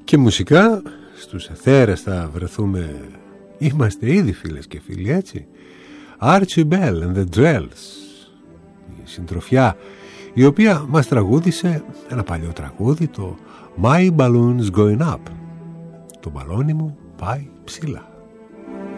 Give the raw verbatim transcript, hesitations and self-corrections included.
Και μουσικά στους αιθέρες θα βρεθούμε. Είμαστε ήδη φίλες και φίλοι, έτσι. Archie Bell and the Drells, η συντροφιά η οποία μας τραγούδισε ένα παλιό τραγούδι, το My Balloon's Going Up. Το μπαλόνι μου πάει ψηλά.